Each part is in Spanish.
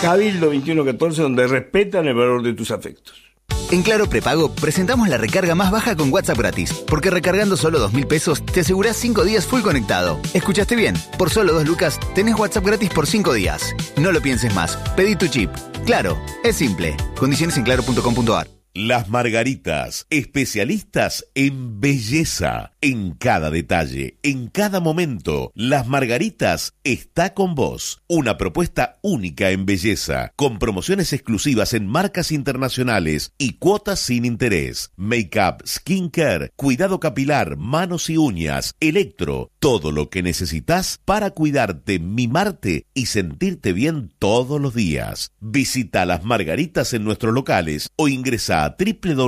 Cabildo 2114, donde respetan el valor de tus afectos. En Claro Prepago presentamos la recarga más baja con WhatsApp gratis, porque recargando solo 2.000 pesos te asegurás 5 días full conectado. ¿Escuchaste bien? Por solo 2 lucas tenés WhatsApp gratis por 5 días. No lo pienses más, pedí tu chip. Claro, es simple. Condiciones en claro.com.ar. Las Margaritas, especialistas en belleza, en cada detalle, en cada momento. Las Margaritas está con vos. Una propuesta única en belleza, con promociones exclusivas en marcas internacionales y cuotas sin interés. Make-up, skincare, cuidado capilar, manos y uñas, electro, todo lo que necesitas para cuidarte, mimarte y sentirte bien todos los días. Visita Las Margaritas en nuestros locales o ingresa a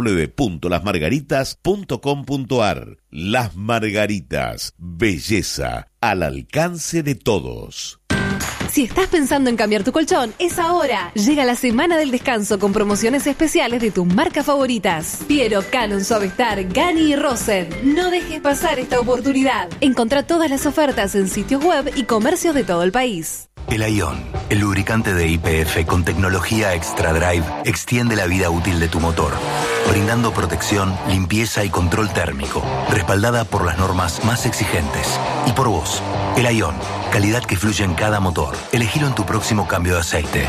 www.lasmargaritas.com.ar. Las Margaritas, belleza al alcance de todos. Si estás pensando en cambiar tu colchón, es ahora. Llega la semana del descanso con promociones especiales de tus marcas favoritas. Piero, Canon, Suavestar, Gani y Rosen. No dejes pasar esta oportunidad. Encontrá todas las ofertas en sitios web y comercios de todo el país. El Ion, el lubricante de YPF con tecnología Extra Drive, extiende la vida útil de tu motor, brindando protección, limpieza y control térmico, respaldada por las normas más exigentes. Y por vos, el Ion, calidad que fluye en cada motor. Elegilo en tu próximo cambio de aceite.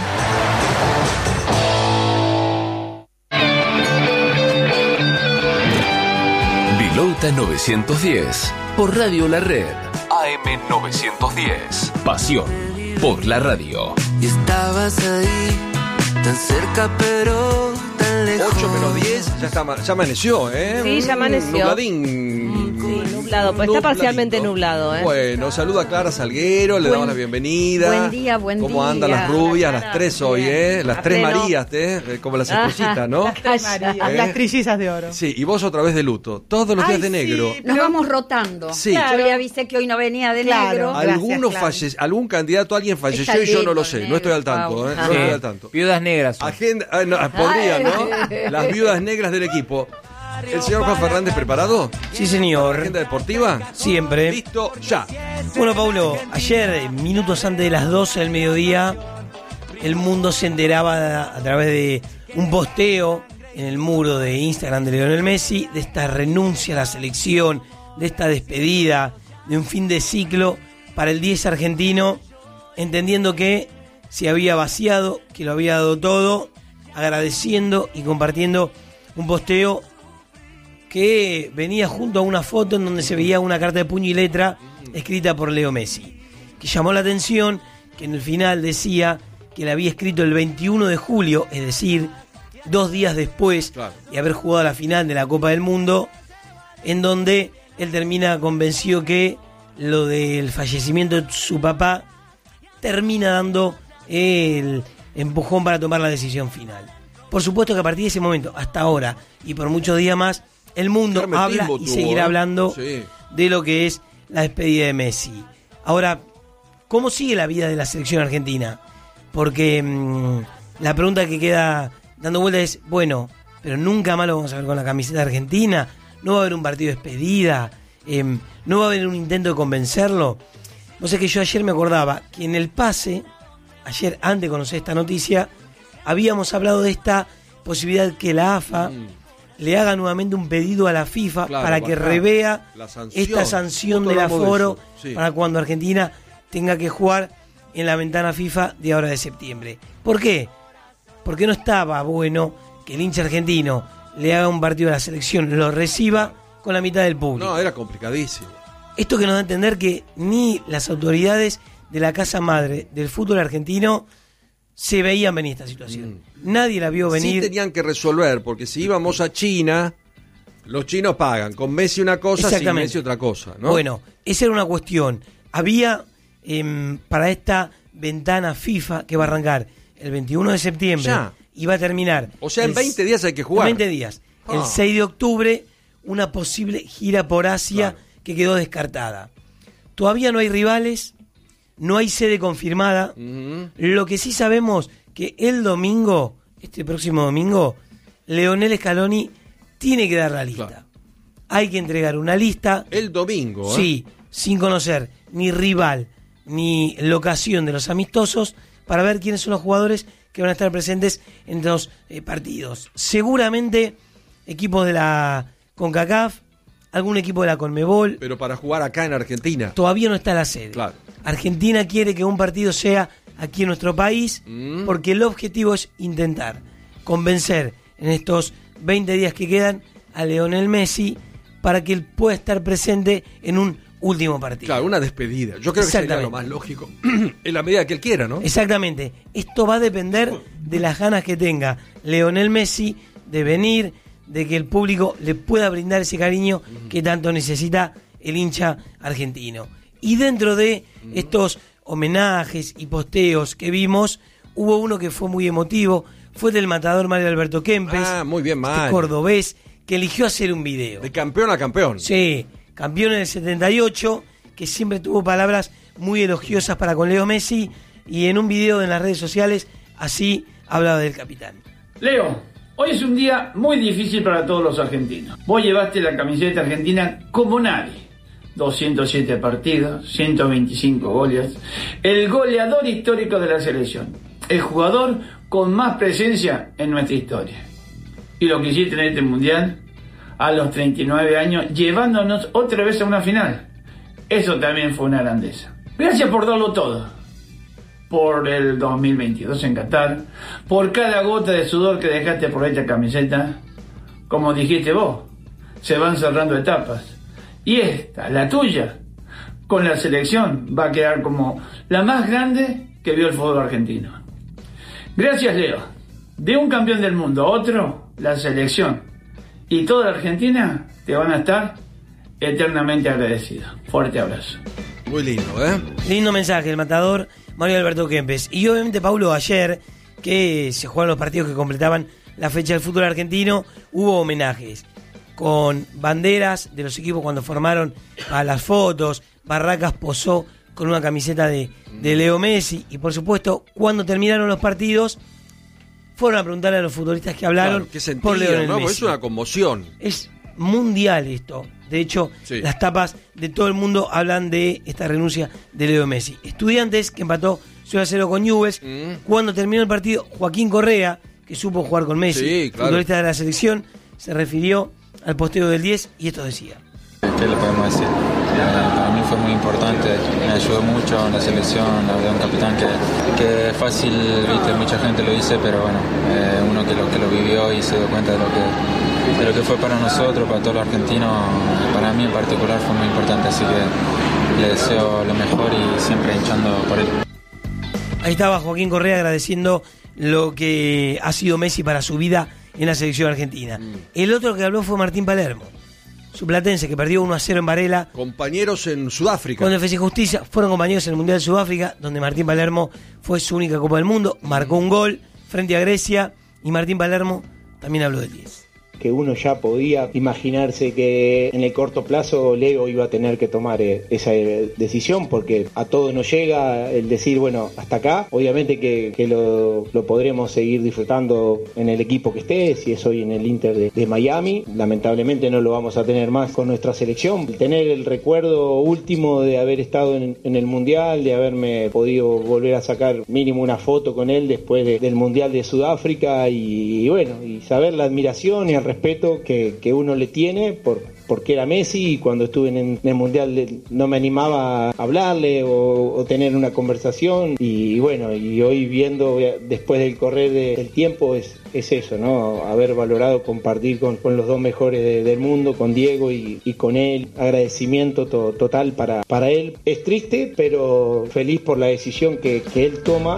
Vilauta 910, por Radio La Red. AM 910. Pasión por la radio. Y estabas ahí, tan cerca pero tan lejos. 8:10, ya amaneció, ¿eh? Sí, ya amaneció. Nubladín. Sí, nublado, pues está parcialmente nublado, ¿eh? Bueno, saluda a Clara Salguero, le damos la bienvenida. Buen día, buen día. ¿Cómo andan las rubias? Las tres hoy, ¿eh? Las tres Marías, como las estrellitas, ¿no? Las tres Marías, las trillizas de oro. Sí, y vos otra vez de luto. Todos los días de negro. Sí, nos vamos rotando. Sí. Claro. Yo le avisé que hoy no venía de negro. Algún candidato, alguien falleció y yo no lo sé. No estoy al tanto, ¿eh? No estoy al tanto. Viudas negras. Agenda, podría, ¿no? Las viudas negras del equipo. ¿El señor Juan Fernández preparado? Sí, señor. ¿Agenda deportiva? Siempre. Listo, ya. Bueno, Paulo, ayer, minutos antes de las 12 del mediodía, el mundo se enteraba a través de un posteo en el muro de Instagram de Lionel Messi de esta renuncia a la selección, de esta despedida, de un fin de ciclo para el 10 argentino, entendiendo que se había vaciado, que lo había dado todo, agradeciendo y compartiendo un posteo que venía junto a una foto en donde se veía una carta de puño y letra escrita por Leo Messi, que llamó la atención, que en el final decía que la había escrito el 21 de julio, es decir, 2 días después de haber jugado la final de la Copa del Mundo, en donde él termina convencido que lo del fallecimiento de su papá termina dando el empujón para tomar la decisión final. Por supuesto que a partir de ese momento, hasta ahora, y por muchos días más, el mundo habla y seguirá hablando de lo que es la despedida de Messi. Ahora, ¿cómo sigue la vida de la selección argentina? Porque la pregunta que queda dando vuelta es, bueno, pero nunca más lo vamos a ver con la camiseta argentina, no va a haber un partido de despedida, no va a haber un intento de convencerlo. No sé, que yo ayer me acordaba que en el pase, ayer antes de conocer esta noticia, habíamos hablado de esta posibilidad que la AFA le haga nuevamente un pedido a la FIFA para que revea esta sanción del aforo para cuando Argentina tenga que jugar en la ventana FIFA de ahora de septiembre. ¿Por qué? Porque no estaba bueno que el hincha argentino le haga un partido a la selección, lo reciba con la mitad del público. No, era complicadísimo. Esto que nos da a entender que ni las autoridades de la casa madre del fútbol argentino se veían venir esta situación. Nadie la vio venir. Sí tenían que resolver, porque si íbamos a China, los chinos pagan. Con Messi una cosa, sin Messi otra cosa, ¿no? Bueno, esa era una cuestión. Había para esta ventana FIFA que va a arrancar el 21 de septiembre y va a terminar. O sea, en 20 días hay que jugar. En 20 días. El 6 de octubre, una posible gira por Asia que quedó descartada. Todavía no hay rivales. No hay sede confirmada. Lo que sí sabemos que el domingo, este próximo domingo, Leonel Scaloni tiene que dar la lista. Hay que entregar una lista. El domingo, Sí, sin conocer ni rival, ni locación de los amistosos para ver quiénes son los jugadores que van a estar presentes en los partidos. Seguramente equipos de la CONCACAF, algún equipo de la CONMEBOL. Pero para jugar acá en Argentina. Todavía no está la sede. Claro. Argentina quiere que un partido sea aquí en nuestro país, porque el objetivo es intentar convencer en estos 20 días que quedan a Lionel Messi para que él pueda estar presente en un último partido. Claro, una despedida. Yo creo que sería lo más lógico en la medida que él quiera, ¿no? Exactamente. Esto va a depender de las ganas que tenga Lionel Messi de venir, de que el público le pueda brindar ese cariño que tanto necesita el hincha argentino. Y dentro de estos homenajes y posteos que vimos, hubo uno que fue muy emotivo, fue del matador Mario Alberto Kempes. Muy bien, Mario. Cordobés, que eligió hacer un video. De campeón a campeón. Sí, campeón en el 78, que siempre tuvo palabras muy elogiosas para con Leo Messi, y en un video en las redes sociales, así hablaba del capitán. Leo, hoy es un día muy difícil para todos los argentinos. Vos llevaste la camiseta argentina como nadie. 207 partidos, 125 goles. El goleador histórico de la selección. El jugador con más presencia en nuestra historia. Y lo que hiciste en este mundial, a los 39 años, llevándonos otra vez a una final. Eso también fue una grandeza. Gracias por darlo todo. Por el 2022 en Qatar. Por cada gota de sudor que dejaste por esta camiseta. Como dijiste vos, se van cerrando etapas. Y esta, la tuya, con la selección, va a quedar como la más grande que vio el fútbol argentino. Gracias, Leo. De un campeón del mundo a otro, la selección y toda la Argentina te van a estar eternamente agradecidos. Fuerte abrazo. Muy lindo, ¿eh? Lindo mensaje, el matador Mario Alberto Kempes. Y obviamente, Paulo, ayer, que se jugaron los partidos que completaban la fecha del fútbol argentino, hubo homenajes con banderas de los equipos cuando formaron a las fotos. Barracas posó con una camiseta de Leo Messi. Y por supuesto, cuando terminaron los partidos, fueron a preguntarle a los futbolistas que hablaron, claro, ¿qué sentían, por Lionel no? Messi. Es una conmoción. Es mundial esto. De hecho, sí, las tapas de todo el mundo hablan de esta renuncia de Leo Messi. Estudiantes, que empató 0-0 con Newell's. Cuando terminó el partido, Joaquín Correa, que supo jugar con Messi, sí, claro, futbolista de la selección, se refirió al posteo del 10 y esto decía. ¿Qué le podemos decir? Para mí fue muy importante, me ayudó mucho en la selección, había un capitán que fácil, viste, mucha gente lo dice, pero bueno, uno que lo vivió y se dio cuenta de lo que fue para nosotros, para todos los argentinos, para mí en particular fue muy importante, así que le deseo lo mejor y siempre hinchando por él. Ahí estaba Joaquín Correa agradeciendo lo que ha sido Messi para su vida en la selección argentina. El otro que habló fue Martín Palermo, su platense, que perdió 1-0 en Varela. Compañeros en Sudáfrica. Con Defensa y Justicia fueron compañeros en el Mundial de Sudáfrica, donde Martín Palermo fue su única Copa del Mundo, marcó un gol frente a Grecia, y Martín Palermo también habló del 10. Que uno ya podía imaginarse que en el corto plazo Leo iba a tener que tomar esa decisión, porque a todos nos llega el decir, bueno, hasta acá. Obviamente que lo podremos seguir disfrutando en el equipo que esté, si es hoy en el Inter de Miami. Lamentablemente no lo vamos a tener más con nuestra selección. Tener el recuerdo último de haber estado en el Mundial, de haberme podido volver a sacar mínimo una foto con él después del Mundial de Sudáfrica, y bueno, y saber la admiración y el respeto que uno le tiene porque era Messi, y cuando estuve en el Mundial no me animaba a hablarle o tener una conversación, y bueno, y hoy viendo después del correr del tiempo es eso, ¿no? Haber valorado compartir con los dos mejores del mundo, con Diego y con él. Agradecimiento total para él. Es triste, pero feliz por la decisión que él toma.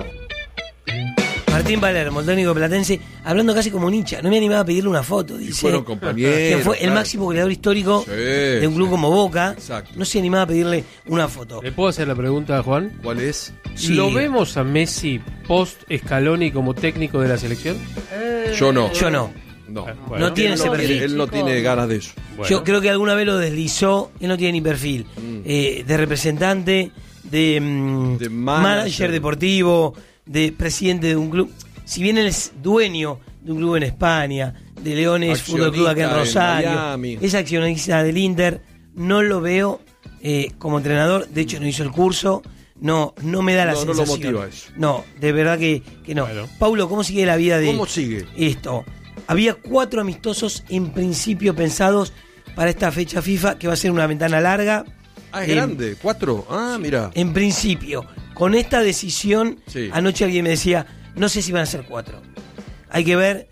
Martín Palermo, el técnico platense, hablando casi como un hincha. No me animaba a pedirle una foto, dice. Fueron compañeros. Que fue el máximo goleador histórico de un club como Boca. Exacto. No se animaba a pedirle una foto. ¿Le puedo hacer la pregunta a Juan? ¿Cuál es? Sí. ¿Lo vemos a Messi post-Scaloni como técnico de la selección? Yo no. Bueno, no tiene ese perfil. Él no tiene ganas de eso. Bueno. Yo creo que alguna vez lo deslizó. Él no tiene ni perfil de representante, de manager deportivo, de presidente de un club. Si bien él es dueño de un club en España, de Leones Fútbol Club acá en Rosario, es accionista del Inter, no lo veo como entrenador. De hecho, no hizo el curso, no me da la sensación. No lo motiva eso. No, de verdad que no. Bueno. Paulo, ¿cómo sigue la vida de... ¿Cómo sigue? Esto. Había 4 amistosos en principio pensados para esta fecha FIFA, que va a ser una ventana larga. Ah, es grande, 4. Ah, mira. En principio, con esta decisión, anoche alguien me decía, no sé si van a ser 4. Hay que ver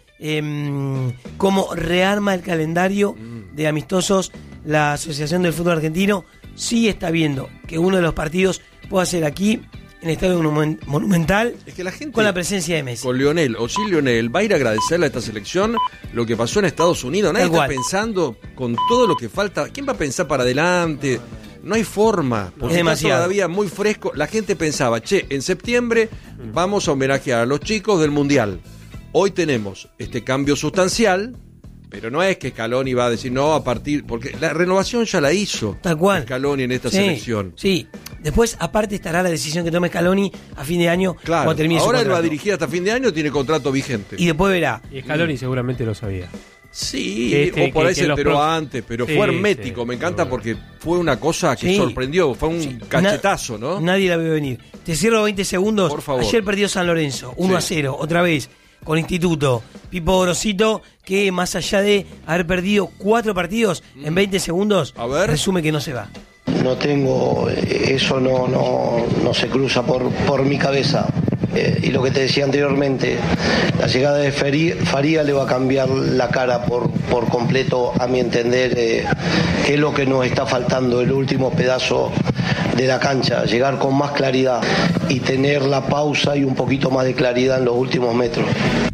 cómo rearma el calendario de amistosos la Asociación del Fútbol Argentino. Sí está viendo que uno de los partidos pueda ser aquí, en el Estadio Monumental, es que la gente, con la presencia de Messi. Con Lionel o sin Lionel, va a ir a agradecerle a esta selección lo que pasó en Estados Unidos. Nadie está pensando con todo lo que falta. ¿Quién va a pensar para adelante? No hay forma, porque está todavía muy fresco. La gente pensaba, en septiembre vamos a homenajear a los chicos del Mundial. Hoy tenemos este cambio sustancial, pero no es que Scaloni va a decir no a partir, porque la renovación ya la hizo. Tal cual. Scaloni en esta selección. Sí. Después, aparte, estará la decisión que tome Scaloni a fin de año. Claro. Cuando termine ahora su él va a dirigir hasta fin de año, tiene contrato vigente. Y después verá. Y Scaloni seguramente lo sabía. Sí, o por ahí se enteró antes, pero fue hermético. Sí, me encanta porque fue una cosa que sorprendió, fue un cachetazo, ¿no? Nadie la vio venir. Te cierro 20 segundos. Por favor. Ayer perdió San Lorenzo, 1-0, otra vez, con Instituto. Pipo Gorosito, que más allá de haber perdido 4 partidos en 20 segundos, resume que no se va. No tengo, eso no se cruza por mi cabeza. Y lo que te decía anteriormente, la llegada de Faría le va a cambiar la cara por completo, a mi entender, que es lo que nos está faltando, el último pedazo de la cancha, llegar con más claridad y tener la pausa y un poquito más de claridad en los últimos metros.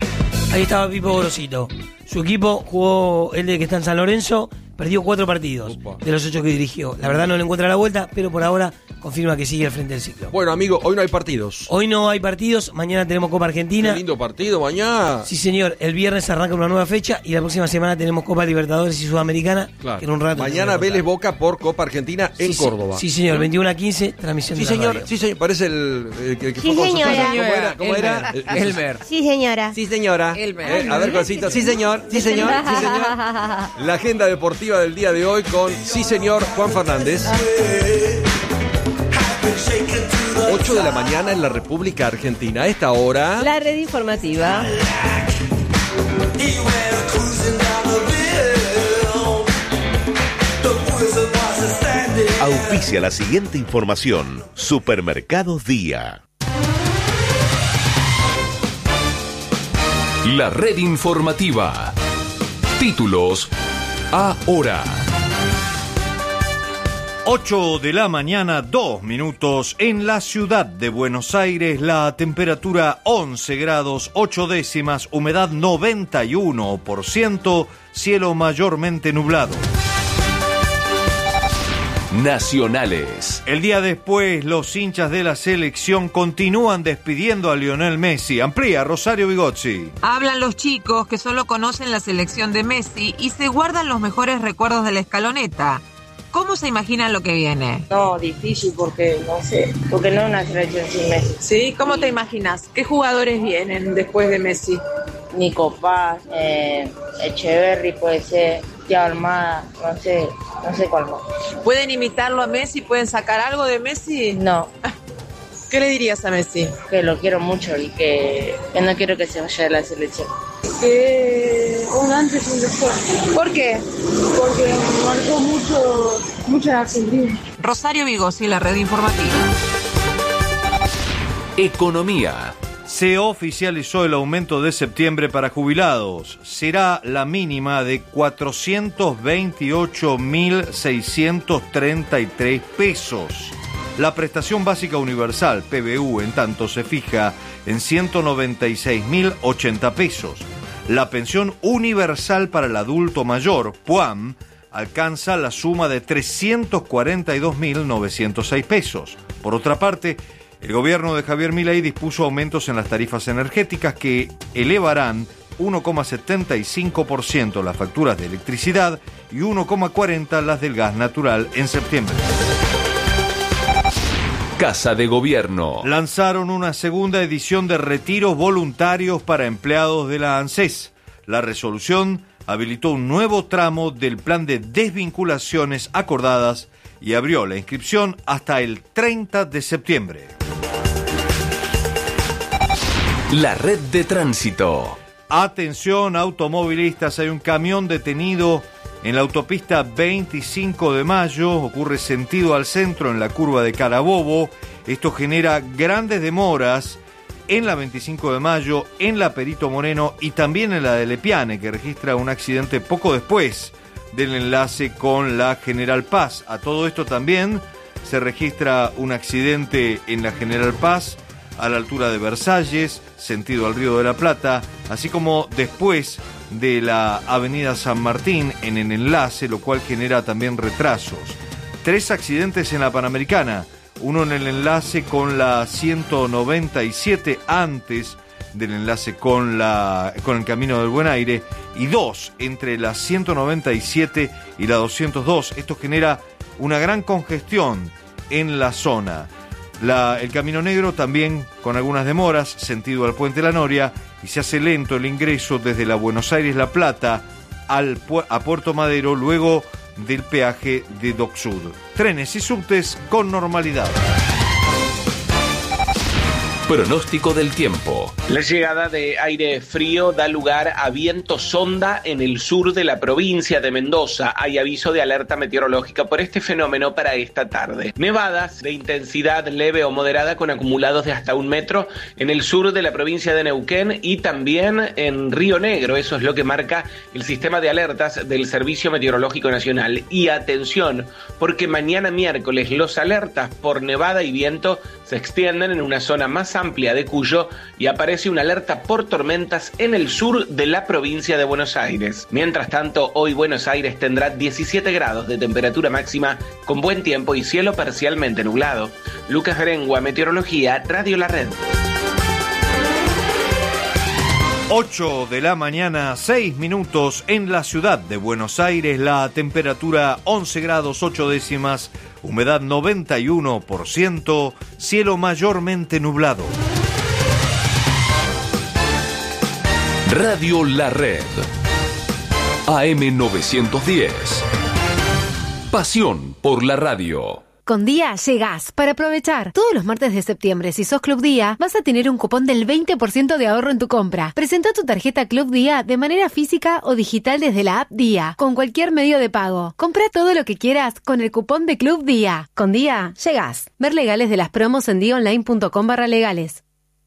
Ahí estaba Pipo Gorosito. Su equipo jugó el de que está en San Lorenzo, perdió 4 partidos de los 8 que dirigió. La verdad no le encuentra la vuelta, pero por ahora confirma que sigue al frente del ciclo. Bueno, amigo, hoy no hay partidos. Hoy no hay partidos, mañana tenemos Copa Argentina. Qué lindo partido mañana. Sí, señor, el viernes arranca una nueva fecha y la próxima semana tenemos Copa Libertadores y Sudamericana. Claro. Que en un rato mañana Vélez Boca por Copa Argentina en Córdoba. Sí, señor, 21-15, transmisión de la radio. Sí, señor, parece el que fue con señora. ¿Cómo era? Elmer. Sí, señora. Sí, señora. Elmer. A ver, cosita. Sí, señor. Sí, señor. Sí, señor. La agenda deportiva del día de hoy con sí, señor Juan Fernández. 8 de la mañana en la República Argentina. A esta hora, la red informativa. Auspicia la siguiente información. Supermercados Día. La red informativa. Títulos ahora. 8 de la mañana, 2 minutos. En la ciudad de Buenos Aires, la temperatura 11 grados, 8 décimas, humedad 91%, cielo mayormente nublado. Nacionales. El día después, los hinchas de la selección continúan despidiendo a Lionel Messi. Amplía Rosario Bigozzi. Hablan los chicos que solo conocen la selección de Messi y se guardan los mejores recuerdos de la escaloneta. ¿Cómo se imaginan lo que viene? No, difícil porque no sé, porque no es una selección sin Messi. ¿Sí? ¿Cómo te imaginas? ¿Qué jugadores vienen después de Messi? Nico Paz, Echeverri puede ser, Thiago Almada, no sé cuál más. ¿Pueden imitarlo a Messi? ¿Pueden sacar algo de Messi? No. ¿Qué le dirías a Messi? Que lo quiero mucho y que no quiero que se vaya de la selección. Que un antes y un después. ¿Por qué? Porque marcó mucho a Argentina. Rosario Bigozzi, la red informativa. Economía. Se oficializó el aumento de septiembre para jubilados. Será la mínima de 428.633 pesos. La prestación básica universal, PBU, en tanto se fija en 196.080 pesos. La pensión universal para el adulto mayor, PUAM, alcanza la suma de 342.906 pesos. Por otra parte, el gobierno de Javier Milei dispuso aumentos en las tarifas energéticas que elevarán 1,75% las facturas de electricidad y 1,40% las del gas natural en septiembre. Casa de Gobierno. Lanzaron una segunda edición de retiros voluntarios para empleados de la ANSES. La resolución habilitó un nuevo tramo del plan de desvinculaciones acordadas y abrió la inscripción hasta el 30 de septiembre. La red de tránsito. Atención automovilistas, hay un camión detenido en la autopista 25 de Mayo, ocurre sentido al centro en la curva de Carabobo. Esto genera grandes demoras en la 25 de Mayo, en la Perito Moreno y también en la de Lepiane, que registra un accidente poco después del enlace con la General Paz. A todo esto también se registra un accidente en la General Paz a la altura de Versalles, sentido al Río de la Plata, así como después de la avenida San Martín en el enlace, lo cual genera también retrasos. 3 accidentes en la Panamericana, uno en el enlace con la 197 antes del enlace con el Camino del Buen Aire y 2 entre la 197 y la 202. Esto genera una gran congestión en la zona. El Camino Negro también con algunas demoras, sentido al Puente La Noria, y se hace lento el ingreso desde la Buenos Aires-La Plata a Puerto Madero luego del peaje de Dock Sud. Trenes y subtes con normalidad. Pronóstico del tiempo. La llegada de aire frío da lugar a viento sonda en el sur de la provincia de Mendoza. Hay aviso de alerta meteorológica por este fenómeno para esta tarde. Nevadas de intensidad leve o moderada con acumulados de hasta 1 metro en el sur de la provincia de Neuquén y también en Río Negro. Eso es lo que marca el sistema de alertas del Servicio Meteorológico Nacional. Y atención, porque mañana miércoles los alertas por nevada y viento se extienden en una zona más amplia de Cuyo y aparece una alerta por tormentas en el sur de la provincia de Buenos Aires. Mientras tanto, hoy Buenos Aires tendrá 17 grados de temperatura máxima con buen tiempo y cielo parcialmente nublado. Lucas Berengua, Meteorología, Radio La Red. 8 de la mañana, 6 minutos en la ciudad de Buenos Aires, la temperatura 11 grados 8 décimas, humedad 91%, cielo mayormente nublado. Radio La Red, AM 910, pasión por la radio. Con Día llegás para aprovechar. Todos los martes de septiembre, si sos Club Día, vas a tener un cupón del 20% de ahorro en tu compra. Presenta tu tarjeta Club Día de manera física o digital desde la app Día, con cualquier medio de pago. Compra todo lo que quieras con el cupón de Club Día. Con Día llegás. Ver legales de las promos en diaonline.com/legales.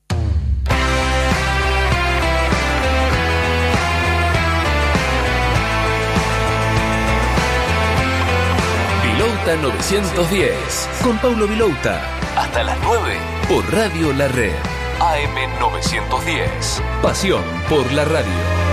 Vilouta 910 con Paulo Vilouta. Hasta las 9 por Radio La Red. AM 910. Pasión por la radio.